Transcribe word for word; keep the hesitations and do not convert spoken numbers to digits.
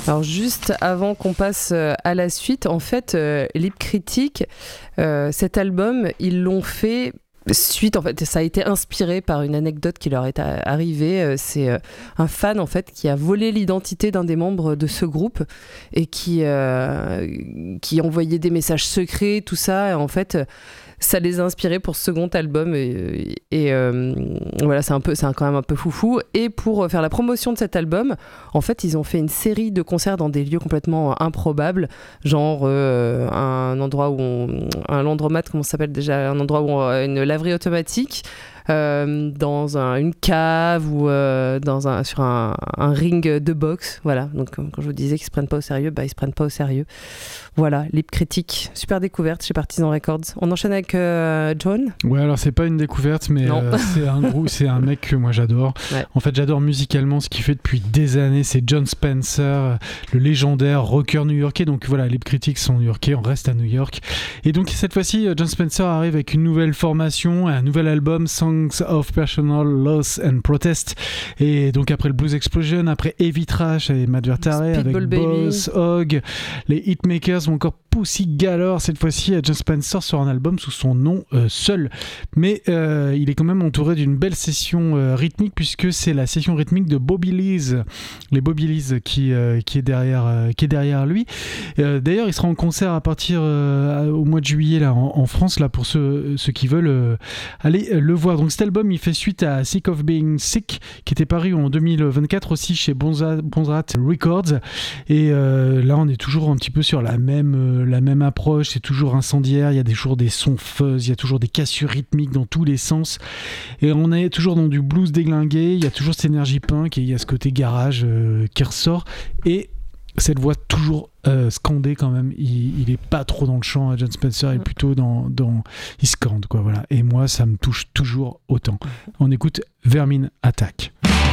Alors juste avant qu'on passe à la suite, en fait, euh, Lip Critic, euh, cet album, ils l'ont fait suite, en fait, ça a été inspiré par une anecdote qui leur est arrivée. C'est un fan, en fait, qui a volé l'identité d'un des membres de ce groupe et qui, euh, qui envoyait des messages secrets, tout ça. Et en fait, ça les a inspirés pour ce second album et, et euh, voilà, c'est un peu, c'est un, quand même un peu foufou. Et pour faire la promotion de cet album, en fait, ils ont fait une série de concerts dans des lieux complètement improbables, genre euh, un endroit où on, un landromat, comment ça s'appelle déjà, un endroit où on, une laverie automatique. Euh, dans un, une cave ou euh, dans un, sur un, un ring de boxe, voilà. Donc quand je vous disais qu'ils se prennent pas au sérieux, bah ils se prennent pas au sérieux. Voilà, Lip Critic, super découverte chez Partisan Records. On enchaîne avec euh, John. Ouais, alors c'est pas une découverte, mais euh, c'est un groupe, c'est un mec que moi j'adore. Ouais. En fait, j'adore musicalement ce qu'il fait depuis des années. C'est Jon Spencer, le légendaire rocker new-yorkais. Donc voilà, Lip Critic sont new-yorkais, on reste à New York. Et donc cette fois-ci, Jon Spencer arrive avec une nouvelle formation, un nouvel album, Songs of Personal Loss and Protest. Et donc après le Blues Explosion, après Heavy Trash avec Matt Vertare, avec Boss Hogg, les Hitmakers ou encore Pussy Galore. Cette fois-ci, Jon Spencer sort un album sous son nom euh, seul, mais euh, il est quand même entouré d'une belle session euh, rythmique, puisque c'est la session rythmique de Bobby Lees, les Bobby Lees qui, euh, qui, est derrière, euh, qui est derrière lui. Euh, d'ailleurs, il sera en concert à partir euh, au mois de juillet là, en, en France, là, pour ceux, ceux qui veulent euh, aller euh, le voir. Donc cet album, il fait suite à Sick of Being Sick, qui était paru en deux mille vingt-quatre aussi chez Bonzat Records. Et euh, là, on est toujours un petit peu sur la même, euh, la même approche. C'est toujours incendiaire. Il y a toujours des sons fuzz, il y a toujours des cassures rythmiques dans tous les sens. Et on est toujours dans du blues déglingué. Il y a toujours cette énergie punk et il y a ce côté garage euh, qui ressort. Et cette voix toujours euh, scandée quand même, il, il est pas trop dans le chant, Jon Spencer est plutôt dans, dans il scande quoi, voilà. Et moi ça me touche toujours autant. On écoute Vermin Attack.